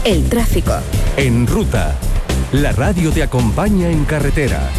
El tráfico. En Ruta, la radio te acompaña en carretera.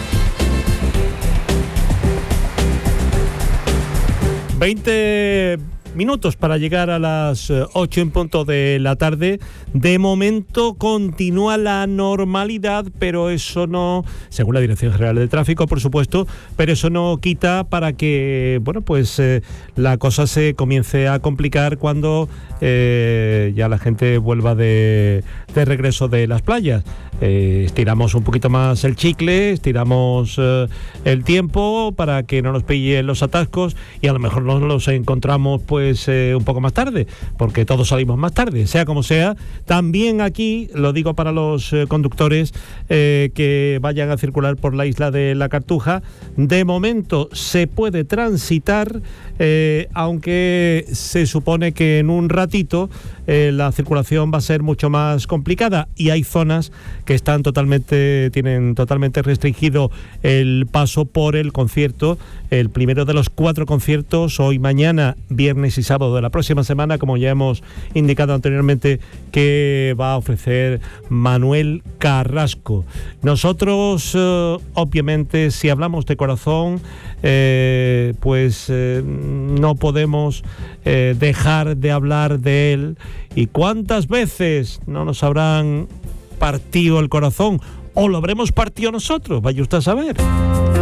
20 minutos para llegar a las 8 en punto de la tarde. De momento continúa la normalidad, pero eso no, según la Dirección General de Tráfico, por supuesto, pero eso no quita para que, bueno, pues la cosa se comience a complicar cuando ya la gente vuelva de regreso de las playas. Estiramos un poquito más el chicle, estiramos el tiempo para que no nos pillen los atascos y a lo mejor nos los encontramos pues un poco más tarde, porque todos salimos más tarde, sea como sea. También aquí, lo digo para los conductores que vayan a circular por la isla de la Cartuja, de momento se puede transitar, aunque se supone que en un ratito la circulación va a ser mucho más complicada y hay zonas que tienen totalmente restringido el paso por el concierto, el primero de los 4 conciertos, hoy, mañana, viernes y sábado de la próxima semana, como ya hemos indicado anteriormente, que va a ofrecer Manuel Carrasco. Nosotros, obviamente, si hablamos de corazón, no podemos dejar de hablar de él. ¿Y cuántas veces no nos habrán partido el corazón? ¿O lo habremos partido nosotros? Vaya usted a saber.